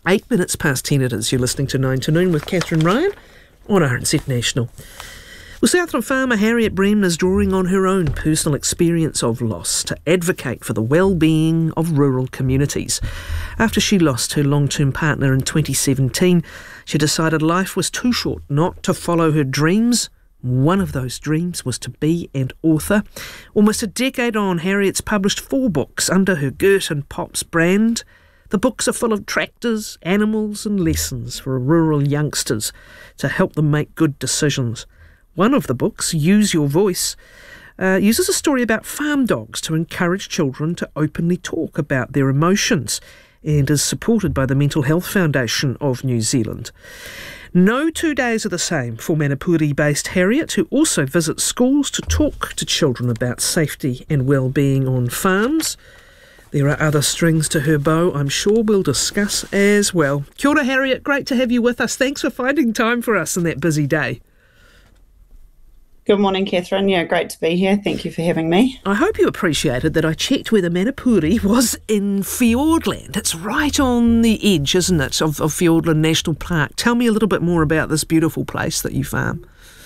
8 minutes past 10 it is. You're listening to 9 to Noon with Catherine Ryan on RNZ National. Well, Southland farmer Harriet Bremner is drawing on her own personal experience of loss to advocate for the well-being of rural communities. After she lost her long-term partner in 2017, she decided life was too short not to follow her dreams. One of those dreams was to be an author. Almost a decade on, Harriet's published 4 books under her Gert and Pops brand. The books are full of tractors, animals and lessons for rural youngsters to help them make good decisions. One of the books, Use Your Voice, uses a story about farm dogs to encourage children to openly talk about their emotions and is supported by the Mental Health Foundation of New Zealand. No 2 days are the same for Manapuri-based Harriet, who also visits schools to talk to children about safety and well-being on farms. There are other strings to her bow I'm sure we'll discuss as well. Kia ora, Harriet. Great to have you with us. Thanks for finding time for us in that busy day. Good morning, Catherine. Yeah, great to be here. Thank you for having me. I hope you appreciated that I checked whether Manapuri was in Fiordland. It's right on the edge, isn't it, of Fiordland National Park. Tell me a little bit more about this beautiful place that you farm.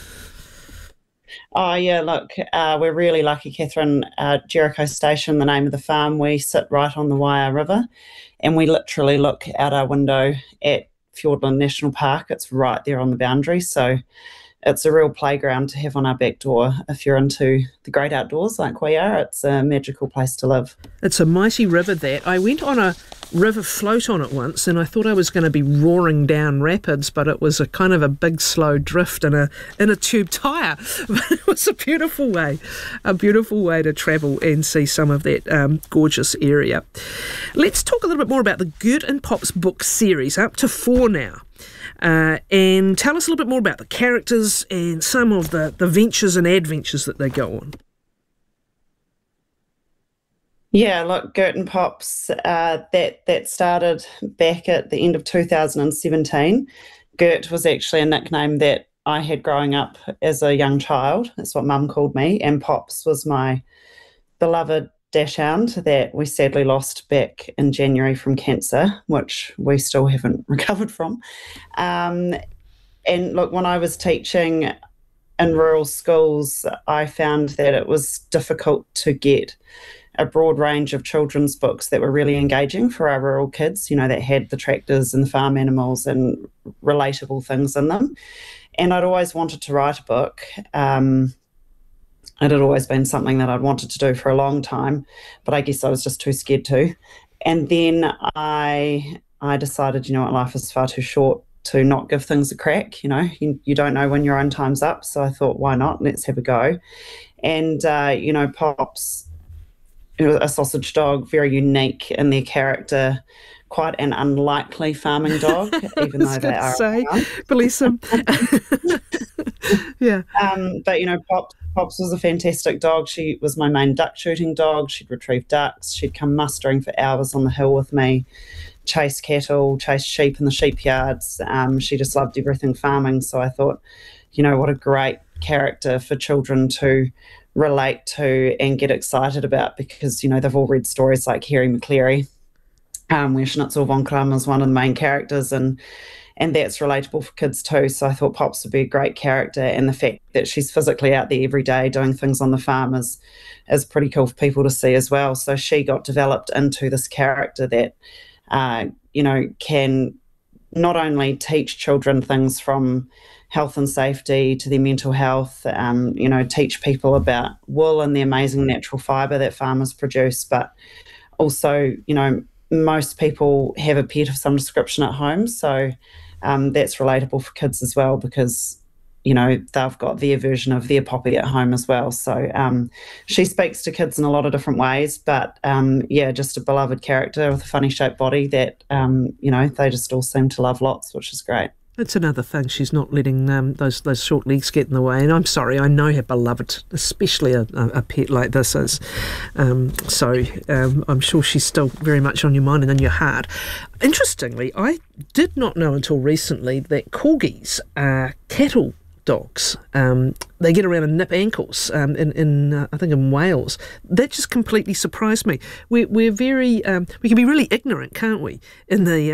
Oh, yeah, look, we're really lucky, Catherine. Jericho Station, the name of the farm, we sit right on the Waia River and we literally look out our window at Fiordland National Park. It's right there on the boundary, so it's a real playground to have on our back door. If you're into the great outdoors like we are, it's a magical place to live. It's a mighty river, that. I went on a river float on it once and I thought I was going to be roaring down rapids, but it was a kind of a big slow drift in a tube tyre. But it was a beautiful way to travel and see some of that gorgeous area. Let's talk a little bit more about the Gert and Pops book series, up to 4 now. And tell us a little bit more about the characters and some of the ventures and adventures that they go on. Yeah, look, Gert and Pops, that started back at the end of 2017. Gert was actually a nickname that I had growing up as a young child. That's what Mum called me. And Pops was my beloved dachshund that we sadly lost back in January from cancer, which we still haven't recovered from. And look, when I was teaching in rural schools, I found that it was difficult to get a broad range of children's books that were really engaging for our rural kids, you know, that had the tractors and the farm animals and relatable things in them. And I'd always wanted to write a book. It had always been something that I'd wanted to do for a long time, but I guess I was just too scared to. And then I decided, you know what, life is far too short to not give things a crack. You know, you don't know when your own time's up. So I thought, why not? Let's have a go. And, you know, Pops, a sausage dog, very unique in their character, quite an unlikely farming dog, even though they are. Bless him. Yeah. But, you know, Pops was a fantastic dog. She was my main duck shooting dog. She'd retrieve ducks. She'd come mustering for hours on the hill with me, chase cattle, chase sheep in the sheep yards. She just loved everything farming. So I thought, you know, what a great character for children to relate to and get excited about, because, you know, they've all read stories like Harry McCleary, where Schnitzel von Kram is one of the main characters, and that's relatable for kids too. So I thought Pops would be a great character, and the fact that she's physically out there every day doing things on the farm is pretty cool for people to see as well. So she got developed into this character that, you know, can not only teach children things from health and safety to their mental health, you know, teach people about wool and the amazing natural fibre that farmers produce, but also, you know, most people have a pet of some description at home, so that's relatable for kids as well, because, you know, they've got their version of their Poppy at home as well. So she speaks to kids in a lot of different ways, but yeah, just a beloved character with a funny shaped body that, you know, they just all seem to love lots, which is great. It's another thing, she's not letting those short legs get in the way. And I'm sorry, I know how beloved, especially a pet like this is. So I'm sure she's still very much on your mind and in your heart. Interestingly, I did not know until recently that corgis are cattle dogs. They get around and nip ankles in I think in Wales. That just completely surprised me. We're very we can be really ignorant, can't we, in the